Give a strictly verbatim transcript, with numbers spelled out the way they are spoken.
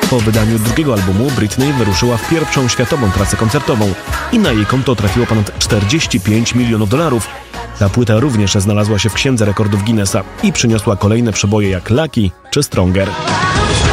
Po wydaniu drugiego albumu Britney wyruszyła w pierwszą światową trasę koncertową i na jej konto trafiło ponad czterdzieści pięć milionów dolarów. Ta płyta również znalazła się w Księdze Rekordów Guinnessa i przyniosła kolejne przeboje jak Lucky czy Stronger.